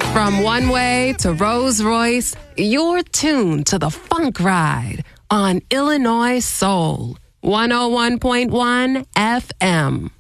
From One Way to Rolls Royce, you're tuned to the Funk Ride on Illinois Soul, 101.1 FM.